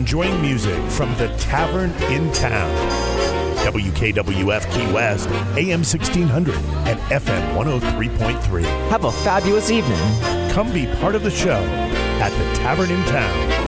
enjoying music from the Tavern in Town. WKWF Key West, AM 1600 and FM 103.3. Have a fabulous evening. Come be part of the show at the Tavern in Town.